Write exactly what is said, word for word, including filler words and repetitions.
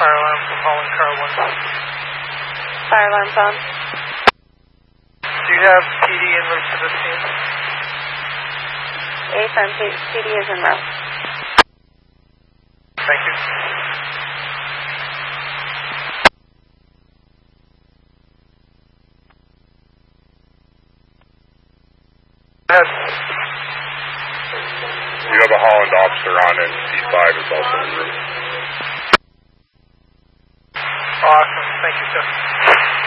fire alarm from Holland Car one. Fire alarm's on. Do you have P D en route to this scene? Affirm, P D is en route. Thank you. Go ahead. We have a Holland officer on and C five is also en route. Awesome. Thank you, sir.